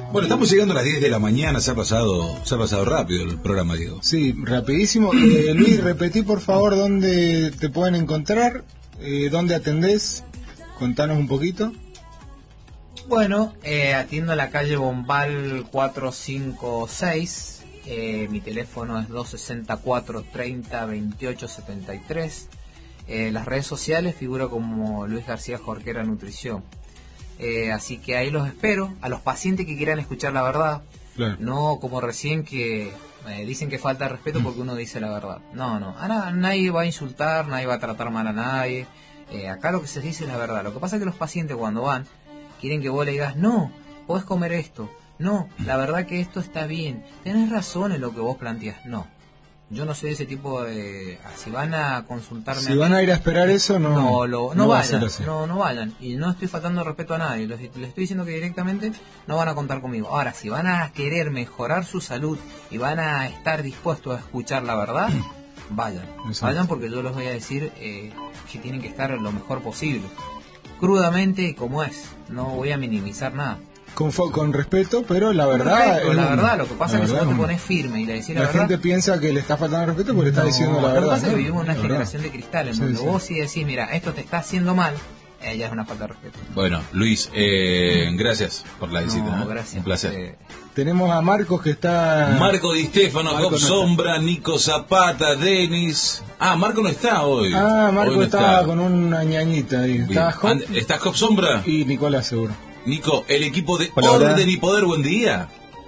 Bueno, estamos llegando a las 10 de la mañana, se ha pasado rápido el programa, Diego. Sí, rapidísimo. Luis, repetí por favor dónde te pueden encontrar, dónde atendés, contanos un poquito. Bueno, atiendo a la calle Bombal 456, mi teléfono es 264 30 28 73, las redes sociales figuro como Luis García Jorquera Nutrición. Así que ahí los espero, a los pacientes que quieran escuchar la verdad, claro. No como recién que dicen que falta de respeto porque uno dice la verdad. No, nadie va a insultar, nadie va a tratar mal a nadie, acá lo que se dice es la verdad. Lo que pasa es que los pacientes cuando van, quieren que vos le digas, no, podés comer esto, no, la verdad que esto está bien, tenés razón en lo que vos planteás, no. Yo no soy de ese tipo de... Si van a consultarme... Si van a ir a esperar eso, no vayan, no vayan. Y no estoy faltando respeto a nadie. Les estoy diciendo que directamente no van a contar conmigo. Ahora, si van a querer mejorar su salud y van a estar dispuestos a escuchar la verdad, vayan. Exacto. Vayan porque yo les voy a decir que tienen que estar lo mejor posible. Crudamente y como es. No voy a minimizar nada. Con respeto, pero la verdad... la verdad, lo que pasa es que si vos te pones firme y le decís la verdad... La gente piensa que le está faltando respeto porque le está diciendo la verdad. Lo que pasa es que vivimos en una generación de cristal, en donde vos sí decís, mira, esto te está haciendo mal, ya es una falta de respeto. Bueno, Luis, gracias por la visita. No, gracias. Un placer. Tenemos a Marcos que está... Marco Di Stefano, Job Sombra, Nico Zapata, Denis... Marco no está hoy. Marco hoy no está con una ñañita ahí. ¿Está Job Sombra? Y Nicolás seguro. Nico, el equipo de Orden y Poder, buen día.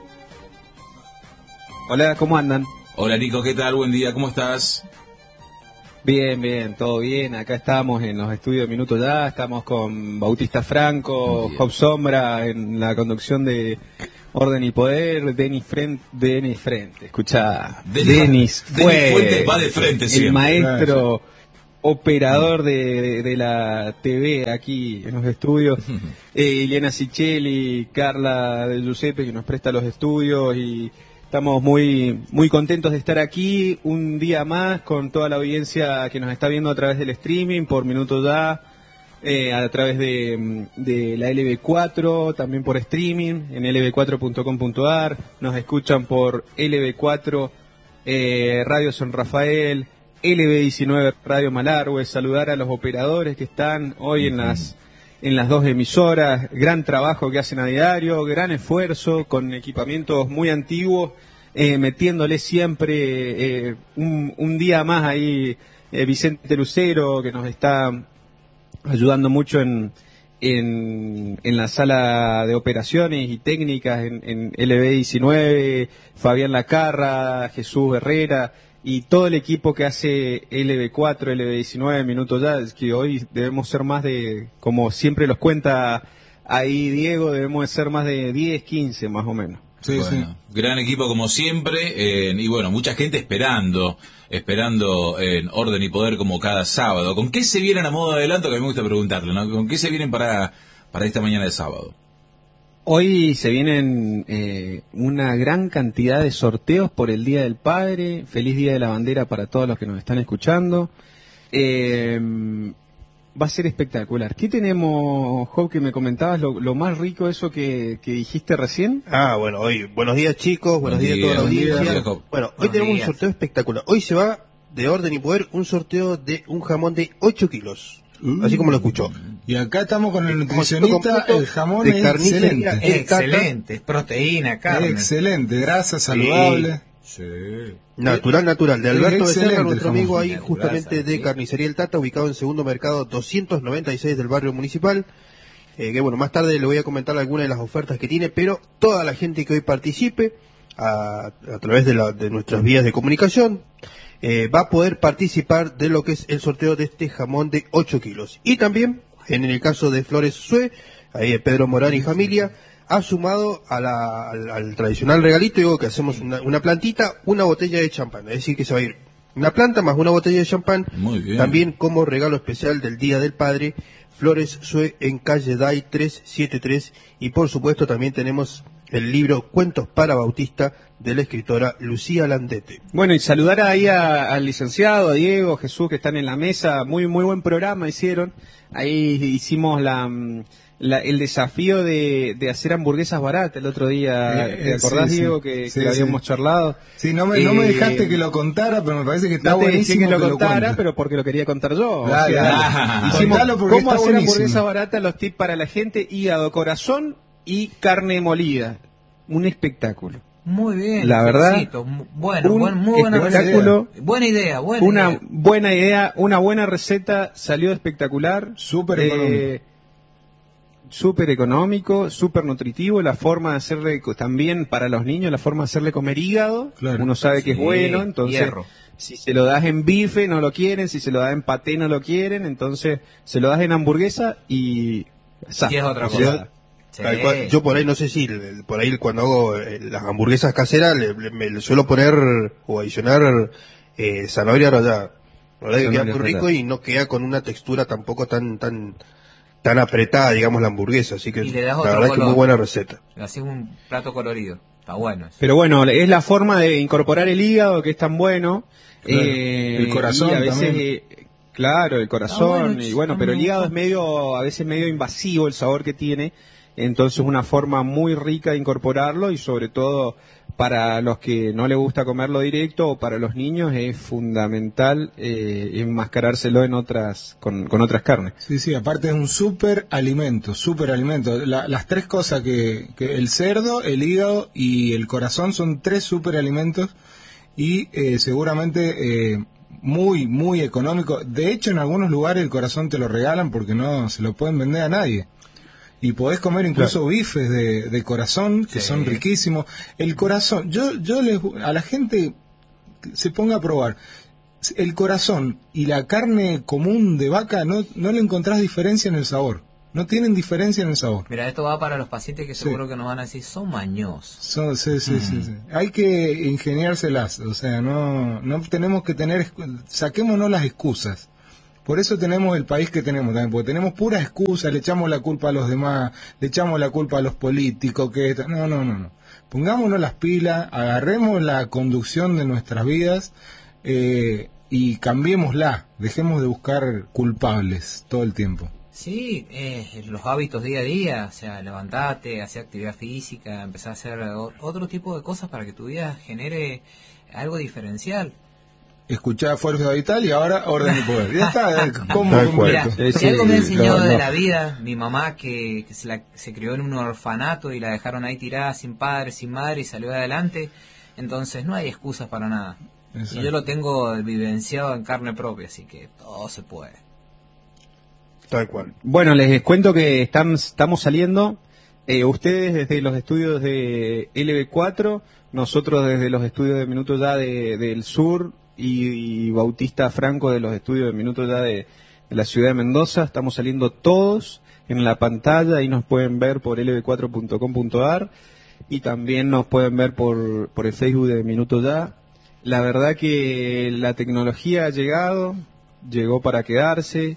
Hola, ¿cómo andan? Hola Nico, ¿qué tal? Buen día, ¿cómo estás? Bien, todo bien. Acá estamos en los estudios de Minuto Ya, estamos con Bautista Franco, Job Sombra en la conducción de Orden y Poder, Denis Frente. Escuchá, Denis Fuentes va de frente siempre. El maestro operador de la TV aquí en los estudios, Ileana Sicheli, Carla de Giuseppe que nos presta los estudios y estamos muy contentos de estar aquí un día más con toda la audiencia que nos está viendo a través del streaming por Minuto Ya, a través de la LB4, también por streaming en lb4.com.ar, nos escuchan por LB4 Radio San Rafael, LB19 Radio Malargüe, saludar a los operadores que están hoy en las dos emisoras, gran trabajo que hacen a diario, gran esfuerzo con equipamientos muy antiguos, metiéndole siempre un día más ahí Vicente Lucero que nos está ayudando mucho en la sala de operaciones y técnicas en LB19, Fabián Lacarra, Jesús Herrera y todo el equipo que hace LB4, LB19, Minuto Ya, que hoy debemos ser más de, como siempre los cuenta ahí Diego, debemos ser más de 10, 15 más o menos. Sí, bueno, gran equipo como siempre, y bueno, mucha gente esperando en Orden y Poder como cada sábado. ¿Con qué se vienen a modo de adelanto? Que a mí me gusta preguntarle, ¿no? ¿Con qué se vienen para esta mañana de sábado? Hoy se vienen una gran cantidad de sorteos por el Día del Padre. Feliz Día de la Bandera para todos los que nos están escuchando. Va a ser espectacular. ¿Qué tenemos, Job, que me comentabas lo más rico eso que dijiste recién? Bueno, hoy, buenos días chicos, buenos días a toda la audiencia. Bueno, hoy tenemos un sorteo espectacular. Hoy se va de Orden y Poder un sorteo de un jamón de 8 kilos. Así como lo escuchó. Y acá estamos con el nutricionista, el jamón es excelente, es proteína, carne. Excelente, grasa, saludable. Sí. Natural, de Alberto Becerra, nuestro amigo ahí justamente de Carnicería El Tata, ubicado en Segundo Mercado 296 del barrio municipal. Que bueno, más tarde le voy a comentar algunas de las ofertas que tiene, pero toda la gente que hoy participe a través de nuestras vías de comunicación, va a poder participar de lo que es el sorteo de este jamón de 8 kilos. Y también, en el caso de Flores Sue, ahí Pedro Morán y familia, ha sumado al tradicional regalito, digo, que hacemos una plantita, una botella de champán. Es decir, que se va a ir una planta más una botella de champán. Muy bien. También como regalo especial del Día del Padre, Flores Sue en calle Day 373. Y por supuesto también tenemos el libro Cuentos para Bautista de la escritora Lucía Landete. Bueno, y saludar ahí al licenciado, a Diego, Jesús, que están en la mesa. Muy buen programa hicieron. Ahí hicimos la el desafío de hacer hamburguesas baratas el otro día. ¿Te acordás, sí, Diego, que habíamos charlado? Sí, no me dejaste que lo contara, pero me parece que está no te buenísimo dejé que lo contara, lo pero porque lo quería contar yo. Dale, Hicimos cómo hacer buenísimo. hamburguesas baratas, los tips para la gente: hígado, corazón y carne molida. Un espectáculo. Muy bien, la verdad, bueno, muy buena espectáculo, receta. Buena idea, buena idea, una buena receta, salió espectacular, súper económico, súper nutritivo, la forma de hacerle también para los niños, la forma de hacerle comer hígado, uno sabe que es bueno, entonces si se lo das en bife no lo quieren, si se lo das en paté no lo quieren, entonces se lo das en hamburguesa y es otra cosa. Sí. Yo por ahí no sé si por ahí cuando hago las hamburguesas caseras le suelo poner o adicionar zanahoria rallada. La verdad que queda muy rico y no queda con una textura tampoco tan apretada, digamos, la hamburguesa, así que la verdad que muy buena receta. Así un plato colorido, está bueno eso. Pero bueno, es la forma de incorporar el hígado que es tan bueno. Claro. El corazón y a veces, también. Claro, el corazón, pero el hígado es a veces medio invasivo el sabor que tiene. Entonces una forma muy rica de incorporarlo y sobre todo para los que no les gusta comerlo directo o para los niños es fundamental enmascarárselo en con otras carnes. Sí, aparte es un súper alimento. Las tres cosas que el cerdo, el hígado y el corazón son tres súper alimentos y seguramente muy, muy económico. De hecho, en algunos lugares el corazón te lo regalan porque no se lo pueden vender a nadie. Y podés comer incluso bifes de corazón, que son riquísimos. El corazón, yo a la gente se ponga a probar. El corazón y la carne común de vaca no le encontrás diferencia en el sabor. No tienen diferencia en el sabor. Mira, esto va para los pacientes que seguro que nos van a decir, son mañosos. Sí. Hay que ingeniárselas. O sea, no tenemos que saquémonos las excusas. Por eso tenemos el país que tenemos también, porque tenemos puras excusas, le echamos la culpa a los demás, le echamos la culpa a los políticos, no. Pongámonos las pilas, agarremos la conducción de nuestras vidas y cambiémosla, dejemos de buscar culpables todo el tiempo. Sí, los hábitos día a día, o sea, levantate, hacer actividad física, empezar a hacer otro tipo de cosas para que tu vida genere algo diferencial. Escuchaba Fuerza Vital y ahora Orden y Poder. Ya está, ¿cómo? Mira, si algo me enseñó de la vida, mi mamá que se crió en un orfanato y la dejaron ahí tirada sin padre, sin madre y salió adelante, entonces no hay excusas para nada. Exacto. Y yo lo tengo vivenciado en carne propia, así que todo se puede. Tal cual. Bueno, les cuento que estamos saliendo, ustedes desde los estudios de LB4, nosotros desde los estudios de Minuto Ya del Sur, y Bautista Franco de los estudios de Minuto Ya de la ciudad de Mendoza. Estamos saliendo todos en la pantalla y nos pueden ver por lb4.com.ar y también nos pueden ver por el Facebook de Minuto Ya. La verdad que la tecnología llegó para quedarse.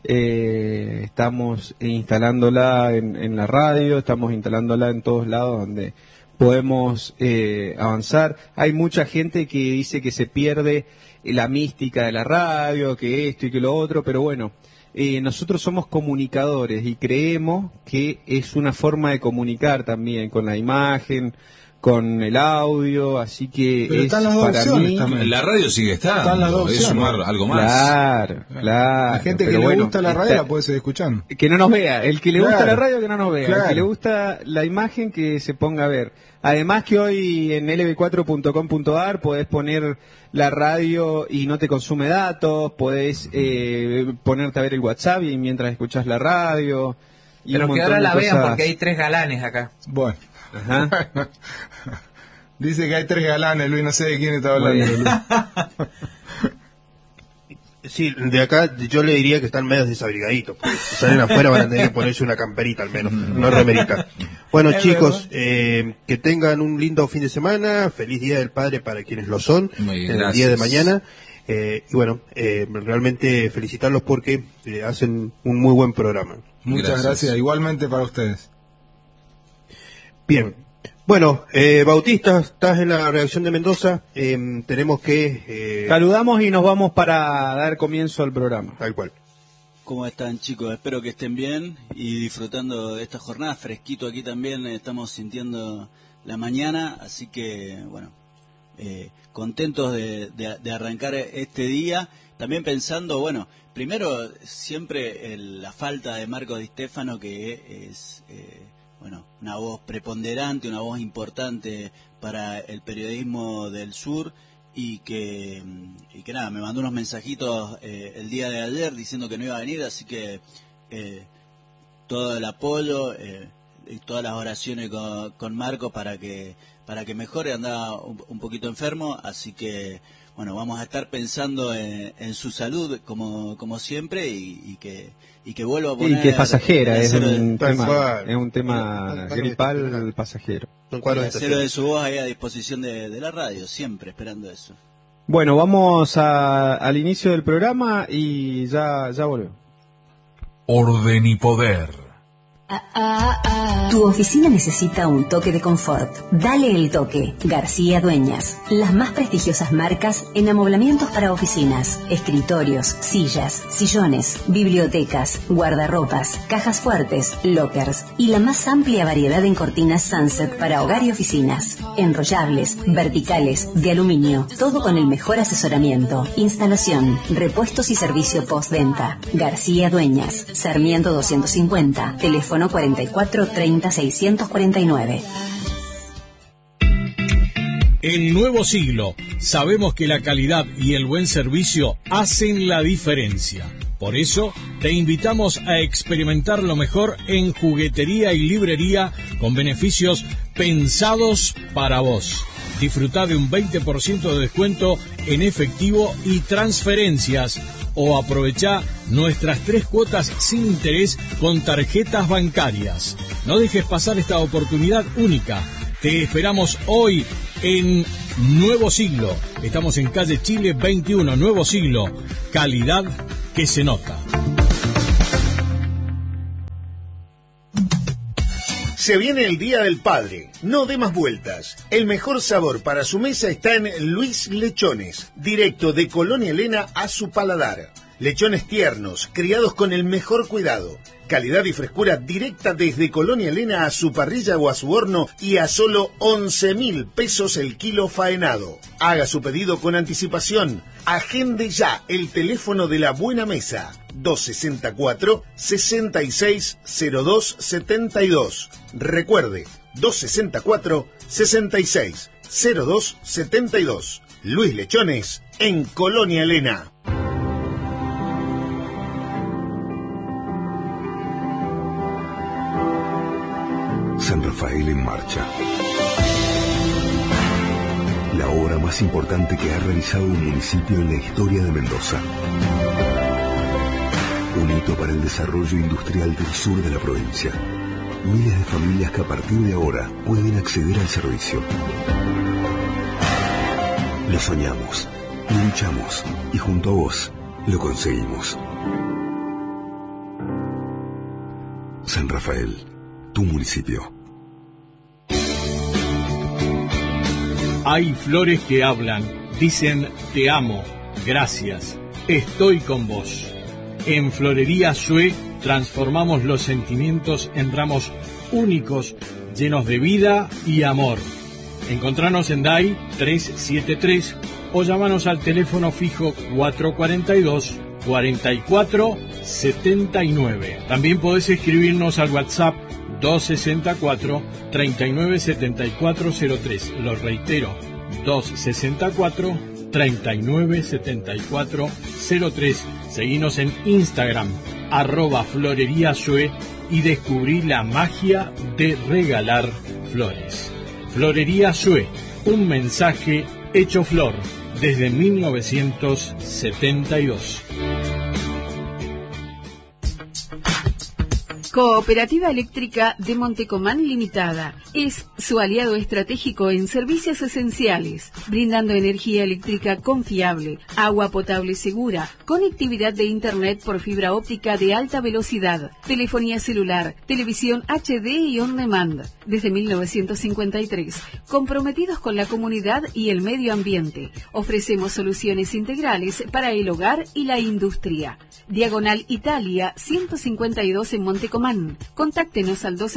Estamos instalándola en la radio, estamos instalándola en todos lados donde podemos avanzar. Hay mucha gente que dice que se pierde la mística de la radio, que esto y que lo otro, pero bueno, nosotros somos comunicadores y creemos que es una forma de comunicar también con la imagen, con el audio, así que pero es están las dos para mí también. La radio sigue estando, las dos es sumar algo más. Claro. La gente que le gusta la radio la puede seguir escuchando. Que no nos vea, el que le gusta la radio que no nos vea, claro. El que le gusta la imagen que se ponga a ver. Además que hoy en lb4.com.ar podés poner la radio y no te consume datos, podés ponerte a ver el WhatsApp y mientras escuchás la radio. Y pero que ahora la vean porque hay 3 galanes acá. Bueno. Ajá. Dice que hay 3 galanes, Luis, no sé de quién está hablando. Luis. Sí, de acá yo le diría que están medios desabrigaditos, porque si salen afuera van a tener que ponerse una camperita al menos, no remerita. Bueno, chicos, que tengan un lindo fin de semana, feliz Día del Padre para quienes lo son, en el día de mañana. Y bueno, realmente felicitarlos porque hacen un muy buen programa. Muchas gracias, igualmente para ustedes. Bien. Bueno, Bautista, estás en la redacción de Mendoza. Tenemos que... Saludamos y nos vamos para dar comienzo al programa. Tal cual. ¿Cómo están, chicos? Espero que estén bien y disfrutando de esta jornada. Fresquito aquí también, estamos sintiendo la mañana, así que, bueno, contentos de arrancar este día. También pensando, bueno, primero siempre la falta de Marco Di Stefano, que es, bueno, una voz preponderante, una voz importante para el periodismo del sur. Y que nada, me mandó unos mensajitos el día de ayer diciendo que no iba a venir, así que todo el apoyo y todas las oraciones con Marco para que mejore. Andaba un poquito enfermo, así que bueno, vamos a estar pensando en su salud como siempre y que vuelva a poner... Y que es pasajera, es un tema gripal pasajero. El cero de su voz ahí a disposición de la radio, siempre esperando eso. Bueno, vamos al inicio del programa y ya volvemos. Orden y poder. Tu oficina necesita un toque de confort. Dale el toque. García Dueñas. Las más prestigiosas marcas en amoblamientos para oficinas, escritorios, sillas, sillones, bibliotecas, guardarropas, cajas fuertes, lockers y la más amplia variedad en cortinas Sunset para hogar y oficinas. Enrollables, verticales, de aluminio. Todo con el mejor asesoramiento, instalación, repuestos y servicio postventa. García Dueñas. Sarmiento 250. Teléfono 44 30 649. En Nuevo Siglo, sabemos que la calidad y el buen servicio hacen la diferencia. Por eso, te invitamos a experimentar lo mejor en juguetería y librería con beneficios pensados para vos. Disfrutá de un 20% de descuento en efectivo y transferencias, o aprovechá nuestras 3 cuotas sin interés con tarjetas bancarias. No dejes pasar esta oportunidad única. Te esperamos hoy en Nuevo Siglo. Estamos en calle Chile 21, Nuevo Siglo. Calidad que se nota. Se viene el Día del Padre. No dé más vueltas. El mejor sabor para su mesa está en Luis Lechones, directo de Colonia Elena a su paladar. Lechones tiernos, criados con el mejor cuidado. Calidad y frescura directa desde Colonia Elena a su parrilla o a su horno y a solo 11.000 pesos el kilo faenado. Haga su pedido con anticipación. Agende ya el teléfono de la buena mesa. 264-660272. Recuerde, 264-660272. Luis Lechones, en Colonia Elena. San Rafael en marcha. La obra más importante que ha realizado un municipio en la historia de Mendoza. Un hito para el desarrollo industrial del sur de la provincia. Miles de familias que a partir de ahora pueden acceder al servicio. Lo soñamos, lo luchamos y junto a vos lo conseguimos. San Rafael, tu municipio. Hay flores que hablan, dicen te amo, gracias, estoy con vos. En Florería Sue transformamos los sentimientos en ramos únicos, llenos de vida y amor. Encontranos en DAI 373 o llamanos al teléfono fijo 442-4479. También podés escribirnos al WhatsApp 264-397403. Lo reitero, 264-397403. Seguinos en Instagram, @floreríasue y descubrí la magia de regalar flores. Florería Sue, un mensaje hecho flor desde 1972. Cooperativa Eléctrica de Montecomán Limitada es su aliado estratégico en servicios esenciales, brindando energía eléctrica confiable, agua potable segura, conectividad de Internet por fibra óptica de alta velocidad, telefonía celular, televisión HD y on demand. Desde 1953, comprometidos con la comunidad y el medio ambiente, ofrecemos soluciones integrales para el hogar y la industria. Diagonal Italia 152 en Montecomán. Contáctenos al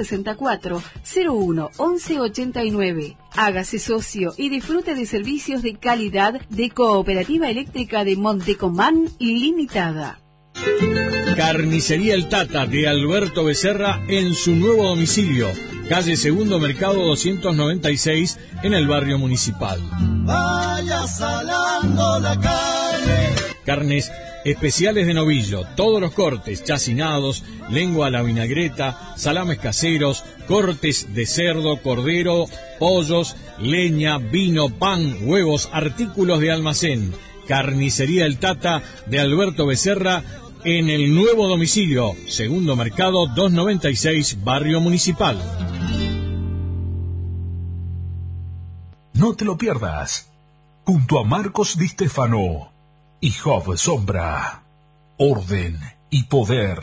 264-01-1189. Hágase socio y disfrute de servicios de calidad de Cooperativa Eléctrica de Montecomán Limitada. Carnicería El Tata de Alberto Becerra en su nuevo domicilio, calle Segundo Mercado 296 en el barrio Municipal. Vaya salando la carne. Carnes especiales de novillo, todos los cortes, chacinados, lengua a la vinagreta, salames caseros, cortes de cerdo, cordero, pollos, leña, vino, pan, huevos, artículos de almacén. Carnicería El Tata de Alberto Becerra en el nuevo domicilio, Segundo Mercado 296, barrio Municipal. No te lo pierdas. Junto a Marcos Di Stefano y Job Sombra, Orden y Poder.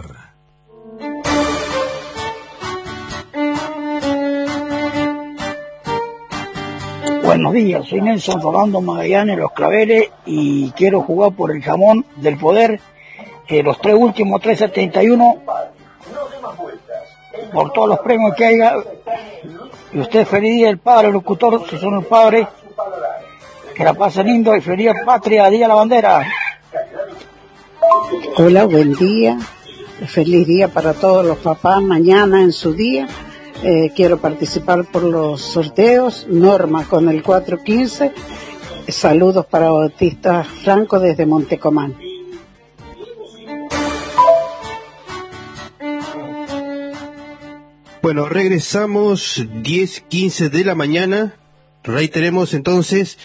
Buenos días, soy Nelson Rolando Magallanes, Los Claveles, y quiero jugar por el jamón del Poder, los tres últimos 371, por todos los premios que haya. Y usted, feliz día del padre, locutor, si son los padres, que la pasen lindo, y feliz día patria, día de la bandera. Hola, buen día, feliz día para todos los papás, mañana en su día. Quiero participar por los sorteos. Norma con el 415. Saludos para Bautista Franco desde Montecomán. Bueno, regresamos 10:15 de la mañana. Reiteremos entonces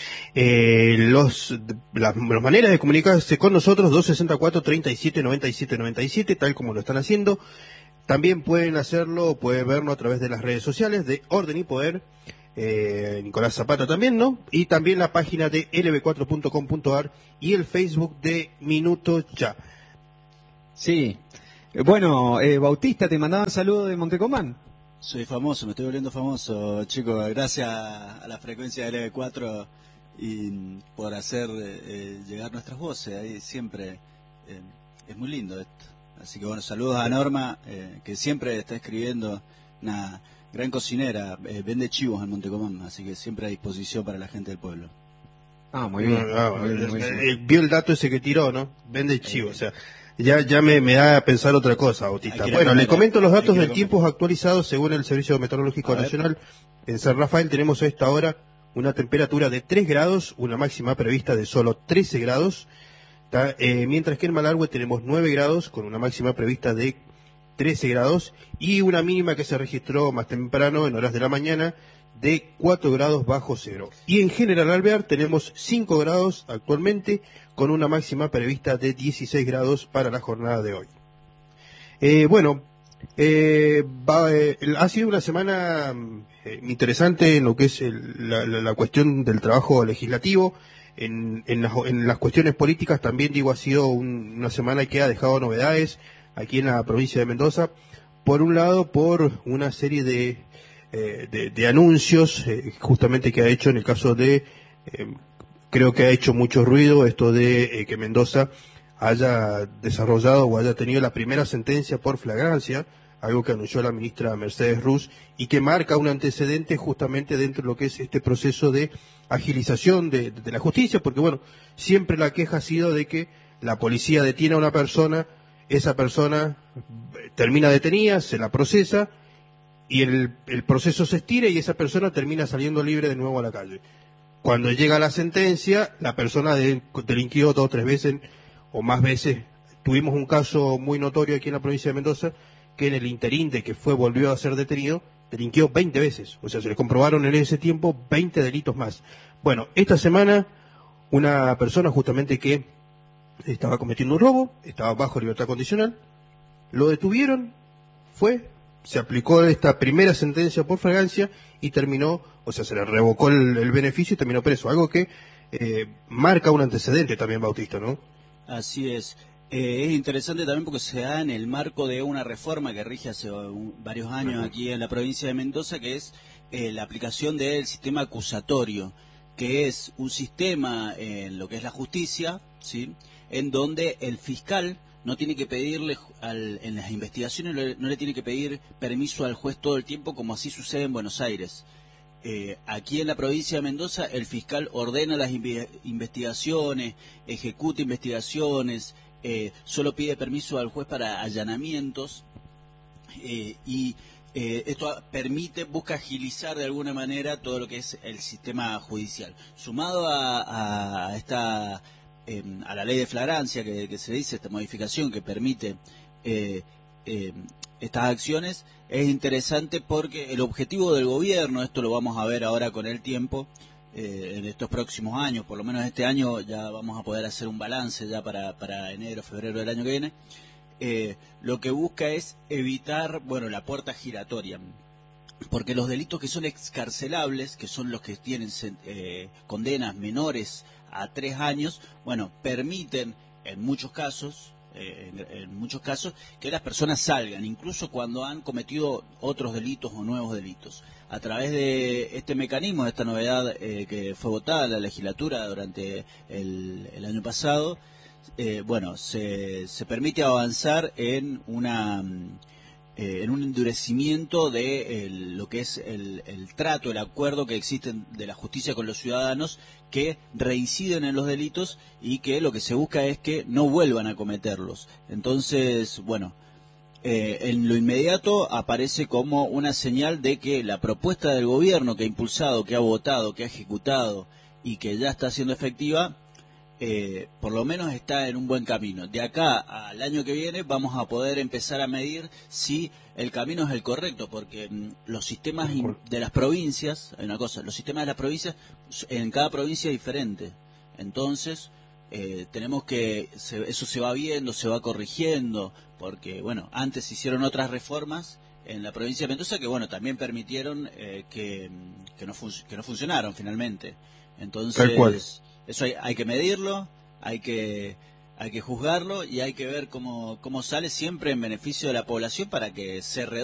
las maneras de comunicarse con nosotros, 264-37-97-97, tal como lo están haciendo. También pueden hacerlo, pueden vernos a través de las redes sociales de Orden y Poder, Nicolás Zapata también, ¿no? Y también la página de lb4.com.ar y el Facebook de Minuto Ya. Sí. Bueno, Bautista, te mandaban saludos de Montecomán. Soy famoso, me estoy volviendo famoso, chicos, gracias a la frecuencia de LB4 y por hacer llegar nuestras voces, ahí siempre es muy lindo esto. Así que bueno, saludos a Norma, que siempre está escribiendo, una gran cocinera, vende chivos en Montecomán, así que siempre a disposición para la gente del pueblo. Ah, muy bien. Vio el dato ese que tiró, ¿no? Vende chivos, o sea, ya me da a pensar otra cosa, Bautista. Bueno, le comento los datos del tiempo actualizados según el Servicio Meteorológico Nacional. En San Rafael tenemos a esta hora una temperatura de 3 grados, una máxima prevista de solo 13 grados. Mientras que en Malargüe tenemos 9 grados con una máxima prevista de 13 grados y una mínima que se registró más temprano en horas de la mañana de 4 grados bajo cero. Y en General Alvear tenemos 5 grados actualmente con una máxima prevista de 16 grados para la jornada de hoy. Ha sido una semana interesante en lo que es la cuestión del trabajo legislativo. En las cuestiones políticas también, digo, ha sido una semana que ha dejado novedades aquí en la provincia de Mendoza. Por un lado, por una serie de anuncios, justamente que ha hecho en el caso de, creo que ha hecho mucho ruido esto de que Mendoza haya desarrollado o haya tenido la primera sentencia por flagrancia, algo que anunció la ministra Mercedes Ruz y que marca un antecedente justamente dentro de lo que es este proceso de agilización de la justicia, porque bueno, siempre la queja ha sido de que la policía detiene a una persona, esa persona termina detenida, se la procesa y el proceso se estira y esa persona termina saliendo libre de nuevo a la calle. Cuando llega la sentencia, la persona delinquió 2 o 3 veces o más veces. Tuvimos un caso muy notorio aquí en la provincia de Mendoza, que en el interín de que volvió a ser detenido, delinquió 20 veces. O sea, se le comprobaron en ese tiempo 20 delitos más. Bueno, esta semana, una persona justamente que estaba cometiendo un robo, estaba bajo libertad condicional, lo detuvieron, se aplicó esta primera sentencia por flagrancia y terminó, o sea, se le revocó el beneficio y terminó preso. Algo que marca un antecedente también, Bautista, ¿no? Así es. Es interesante también porque se da en el marco de una reforma que rige hace varios años aquí en la provincia de Mendoza, que es la aplicación del sistema acusatorio, que es un sistema en lo que es la justicia, ¿sí?, en donde el fiscal no tiene que pedirle en las investigaciones, no le tiene que pedir permiso al juez todo el tiempo, como así sucede en Buenos Aires. Aquí en la provincia de Mendoza el fiscal ordena las investigaciones, ejecuta investigaciones, solo pide permiso al juez para allanamientos y esto busca agilizar de alguna manera todo lo que es el sistema judicial. Sumado a esta a la ley de flagrancia que se dice, esta modificación que permite estas acciones, es interesante porque el objetivo del gobierno, esto lo vamos a ver ahora con el tiempo, en estos próximos años, por lo menos este año ya vamos a poder hacer un balance ya para enero, febrero del año que viene, lo que busca es evitar, la puerta giratoria, porque los delitos que son excarcelables, que son los que tienen condenas menores a 3 años, permiten en muchos casos que las personas salgan, incluso cuando han cometido otros delitos o nuevos delitos. A través de este mecanismo, de esta novedad que fue votada en la legislatura durante el año pasado, se permite avanzar en un endurecimiento de lo que es el trato, el acuerdo que existe de la justicia con los ciudadanos que reinciden en los delitos y que lo que se busca es que no vuelvan a cometerlos. Entonces, en lo inmediato aparece como una señal de que la propuesta del gobierno que ha impulsado, que ha votado, que ha ejecutado y que ya está siendo efectiva, por lo menos está en un buen camino. De acá al año que viene vamos a poder empezar a medir si el camino es el correcto, porque los sistemas de las provincias, hay una cosa, los sistemas de las provincias, en cada provincia es diferente. Entonces, tenemos que, eso se va viendo, se va corrigiendo, porque, antes se hicieron otras reformas en la provincia de Mendoza que, también permitieron que no funcionaron finalmente. Entonces, tal cual. Eso hay que medirlo, hay que juzgarlo y hay que ver cómo sale siempre en beneficio de la población para que se reduzca